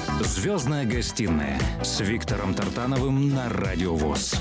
«Звездная гостиная» с Виктором Тартановым на Радио ВОС.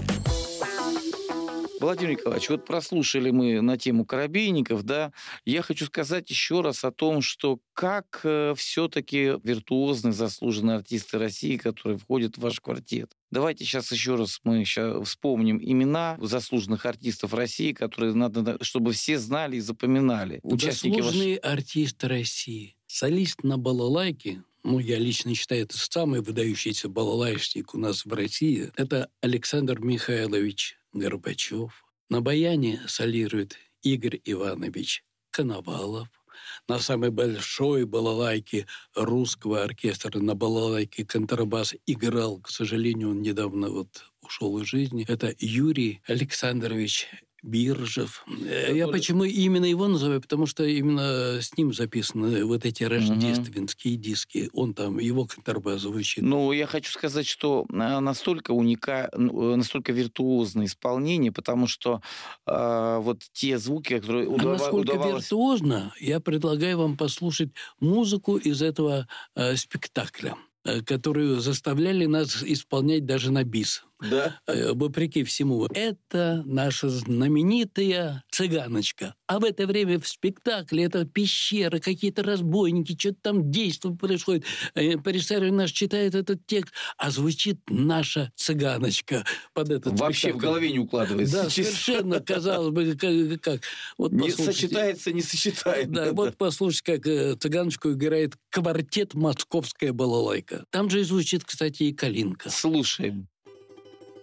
Владимир Николаевич, вот прослушали мы на тему Коробейников, да, я хочу сказать еще раз о том, что как все-таки виртуозные, заслуженные артисты России, которые входят в ваш квартет. Давайте сейчас еще раз мы вспомним имена заслуженных артистов России, которые надо, чтобы все знали и запоминали. Заслуженные артисты России. Солист на балалайке, я лично считаю, это самый выдающийся балалайщик у нас в России, это Александр Михайлович Горбачев. На баяне солирует Игорь Иванович Коновалов. На самой большой балалайке русского оркестра, на балалайке контрабас играл, к сожалению, он недавно ушел из жизни, это Юрий Александрович Биржев. Я почему именно его называю? Потому что именно с ним записаны вот эти рождественские диски. Он там, его контрабас звучит. Я хочу сказать, что настолько виртуозное исполнение, потому что вот те звуки, которые насколько виртуозно, я предлагаю вам послушать музыку из этого спектакля, которую заставляли нас исполнять даже на бис. Да? Вопреки всему. Это наша знаменитая «Цыганочка». А в это время в спектакле это пещера, какие-то разбойники, что-то там действие происходит. Парисарий наш читает этот текст, а звучит наша «Цыганочка» под этот вообще спектакль. В голове не укладывается. Да, совершенно, казалось бы, как. Не сочетается. Да, вот послушайте, как «Цыганочку» играет квартет «Московская балалайка». Там же и звучит, кстати, и калинка. Слушаем.